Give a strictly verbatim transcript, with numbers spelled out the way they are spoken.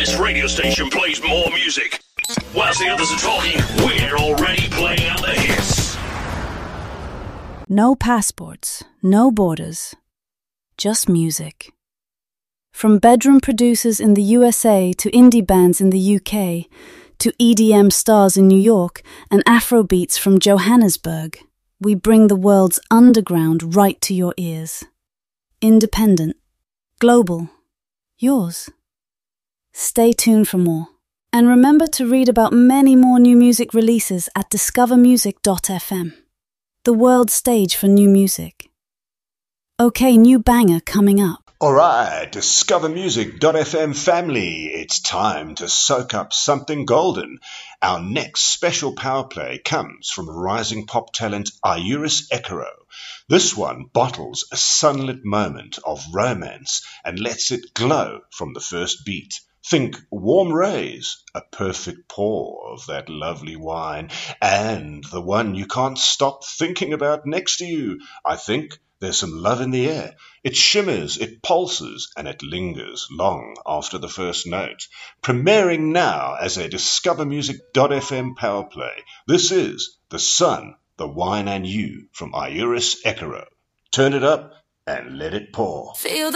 This radio station plays more music. Whilst the others are talking, we're already playing out the hits. No passports, no borders, just music. From bedroom producers in the U S A to indie bands in the U K, to E D M stars in New York and Afrobeats from Johannesburg, we bring the world's underground right to your ears. Independent, global, yours. Stay tuned for more. And remember to read about many more new music releases at discover music dot f m, the world stage for new music. Okay, new banger coming up. Alright, discover music dot f m family, it's time to soak up something golden. Our next special power play comes from rising pop talent Iuris Ekero. This one bottles a sunlit moment of romance and lets it glow from the first beat. Think warm rays, a perfect pour of that lovely wine, and the one you can't stop thinking about next to you. I think there's some love in the air. It shimmers, it pulses, and it lingers long after the first note. Premiering now as a discover music dot f m power play, this is The Sun, the Wine and You from Iuris Ekero. Turn it up and let it pour. Feel